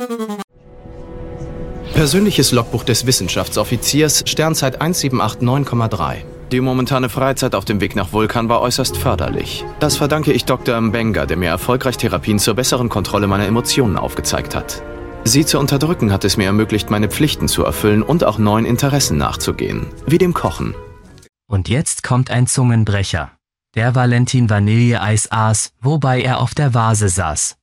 Persönliches Logbuch des Wissenschaftsoffiziers, Sternzeit 1789,3. Die momentane Freizeit auf dem Weg nach Vulkan war äußerst förderlich. Das verdanke ich Dr. Mbenga, der mir erfolgreich Therapien zur besseren Kontrolle meiner Emotionen aufgezeigt hat. Sie zu unterdrücken hat es mir ermöglicht, meine Pflichten zu erfüllen und auch neuen Interessen nachzugehen, wie dem Kochen. Und jetzt kommt ein Zungenbrecher. Der Valentin Vanilleeis aß, wobei er auf der Vase saß.